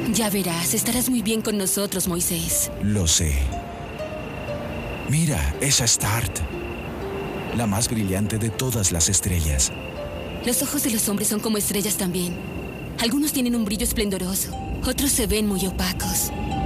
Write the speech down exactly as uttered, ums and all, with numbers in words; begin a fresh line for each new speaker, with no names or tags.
Ya verás, estarás muy bien con nosotros, Moisés.
Lo sé. Mira, esa Astarte, la más brillante de todas las estrellas.
Los ojos de los hombres son como estrellas también. Algunos tienen un brillo esplendoroso, otros se ven muy opacos.